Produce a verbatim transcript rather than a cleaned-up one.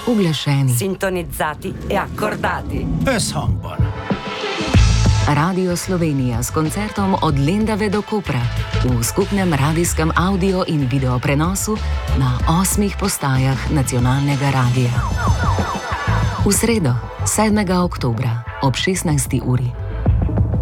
uglašeni, sintonizzati e accordati. Es hangbar. Radio Slovenija s koncertom od Lendave do Kopra v skupnem radijskem audio in video prenosu na osmih postajah nacionalnega radija. V sredo, sedmega oktobra ob šestnajsti uri.